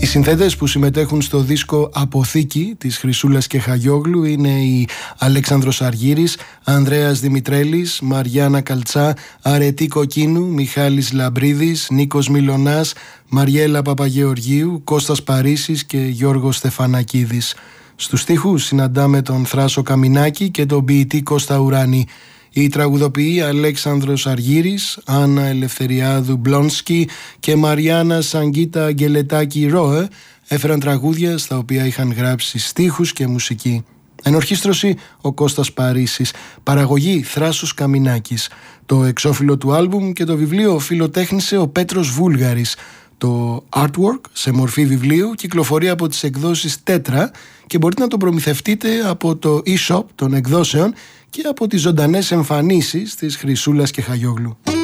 συνθέτες που συμμετέχουν στο δίσκο «Αποθήκη» της Χρυσούλας και Χαγιόγλου είναι οι Αλέξανδρος Αργύρης, Ανδρέας Δημητρέλης, Μαριάννα Καλτσά, Αρετή Κοκκίνου, Μιχάλης Λαμπρίδης, Νίκος Μιλωνάς, Μαριέλα Παπαγεωργίου, Κώστας Παρίσης και Γιώργος Στεφανακίδης. Στους στίχους συναντάμε τον Θράσο Καμινάκη και τον ποιητή Κώστα Ουράνη. Οι τραγουδοποιοί Αλέξανδρος Αργύρης, Άννα Ελευθεριάδου Μπλόνσκι και Μαριάννα Σαγκίτα Αγγελετάκη Ρόε έφεραν τραγούδια στα οποία είχαν γράψει στίχους και μουσική. Ενορχήστρωση ο Κώστας Παρίσης, παραγωγή Θράσος Καμινάκης. Το εξώφυλλο του άλμπουμ και το βιβλίο φιλοτέχνησε ο Πέτρος Βούλγαρης. Το artwork σε μορφή βιβλίου κυκλοφορεί από τις εκδόσεις Τέτρα και μπορείτε να το προμηθευτείτε από το e-shop των εκδόσεων και από τις ζωντανές εμφανίσεις της Χρυσούλας και Χαγιόγλου.